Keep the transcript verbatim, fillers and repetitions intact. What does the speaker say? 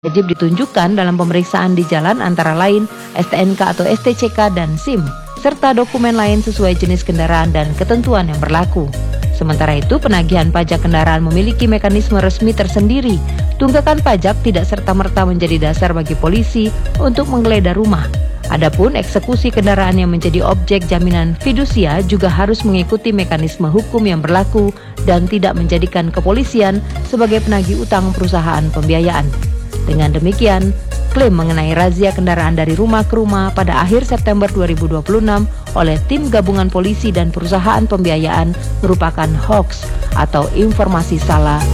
Wajib ditunjukkan dalam pemeriksaan di jalan antara lain S T N K atau S T C K dan SIM, serta dokumen lain sesuai jenis kendaraan dan ketentuan yang berlaku. Sementara itu, penagihan pajak kendaraan memiliki mekanisme resmi tersendiri. Tunggakan pajak tidak serta-merta menjadi dasar bagi polisi untuk menggeledah rumah. Adapun eksekusi kendaraan yang menjadi objek jaminan fidusia juga harus mengikuti mekanisme hukum yang berlaku dan tidak menjadikan kepolisian sebagai penagih utang perusahaan pembiayaan. Dengan demikian, klaim mengenai razia kendaraan dari rumah ke rumah pada akhir September dua ribu dua puluh enam oleh tim gabungan polisi dan perusahaan pembiayaan merupakan hoaks atau informasi salah